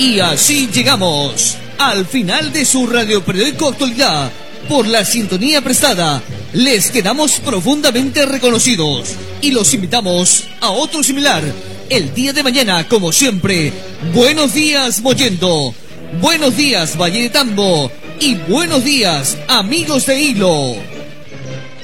Y así llegamos al final de su radioperiódico Actualidad. Por la sintonía prestada, les quedamos profundamente reconocidos y los invitamos a otro similar el día de mañana, como siempre. Buenos días, Mollendo. Buenos días, Valle de Tambo. Y buenos días, amigos de Hilo.